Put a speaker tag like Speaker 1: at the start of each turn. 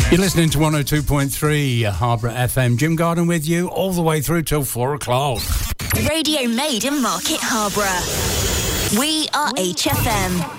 Speaker 1: You're listening to 102.3 Harborough FM. Jim Garden with you all the way through till 4 o'clock.
Speaker 2: Radio made in Market Harborough. We are HFM.